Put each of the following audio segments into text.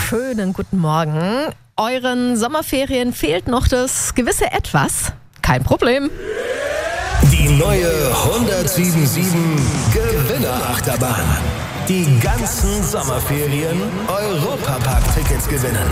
schönen guten Morgen. Euren Sommerferien fehlt noch das gewisse Etwas. Kein Problem. Die neue 1077 Gewinnerachterbahn. Die ganzen Sommerferien Europapark-Tickets gewinnen.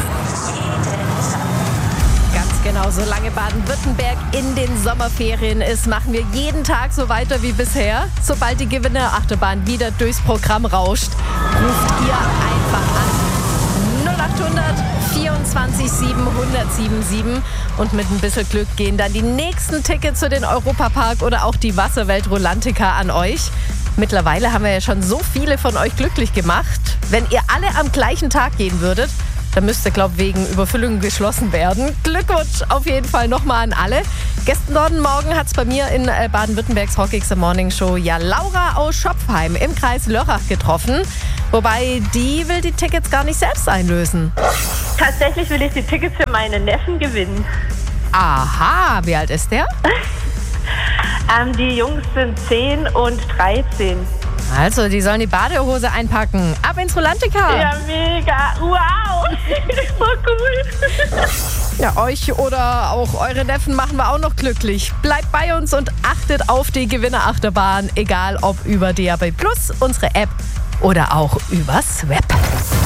Ganz genau, solange Baden-Württemberg in den Sommerferien ist, machen wir jeden Tag so weiter wie bisher. Sobald die Gewinnerachterbahn wieder durchs Programm rauscht, ruft ihr einfach an 0800 24 777 und mit ein bisschen Glück gehen dann die nächsten Tickets zu den Europapark oder auch die Wasserwelt Rolantica an euch. Mittlerweile haben wir ja schon so viele von euch glücklich gemacht. Wenn ihr alle am gleichen Tag gehen würdet, dann müsste, glaube ich, wegen Überfüllung geschlossen werden. Glückwunsch auf jeden Fall nochmal an alle. Gestern Morgen hat es bei mir in Baden-Württembergs Rockigster Morning Show ja Laura aus Schopfheim im Kreis Lörrach getroffen. Wobei, die will die Tickets gar nicht selbst einlösen. Tatsächlich will ich die Tickets für meinen Neffen gewinnen. Aha, wie alt ist der? Die Jungs sind 10 und 13. Also, die sollen die Badehose einpacken. Ab ins Rolantica. Ja, mega. Wow. So cool. Ja, euch oder auch eure Neffen machen wir auch noch glücklich. Bleibt bei uns und achtet auf die Gewinnerachterbahn, egal ob über DAB+, unsere App oder auch übers Web.